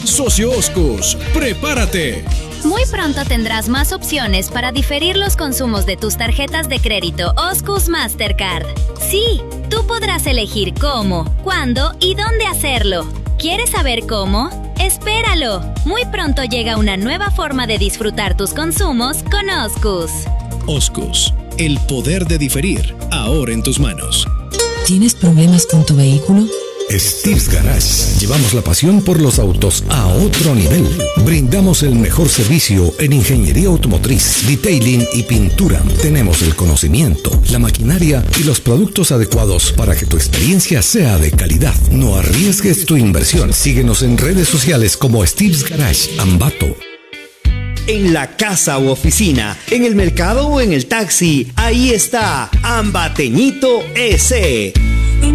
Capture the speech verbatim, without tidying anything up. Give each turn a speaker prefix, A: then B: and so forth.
A: Socio Oscus, prepárate.
B: Muy pronto tendrás más opciones para diferir los consumos de tus tarjetas de crédito Oscus Mastercard. Sí, tú podrás elegir cómo, cuándo y dónde hacerlo. ¿Quieres saber cómo? ¡Espéralo! Muy pronto llega una nueva forma de disfrutar tus consumos con Oscus.
A: Oscus, el poder de diferir, ahora en tus manos.
C: ¿Tienes problemas con tu vehículo?
D: Steve's Garage. Llevamos la pasión por los autos a otro nivel. Brindamos el mejor servicio en ingeniería automotriz, detailing y pintura. Tenemos el conocimiento, la maquinaria y los productos adecuados para que tu experiencia sea de calidad. No arriesgues tu inversión. Síguenos en redes sociales como Steve's Garage Ambato.
E: En la casa u oficina, en el mercado o en el taxi, ahí está Ambateñito ese.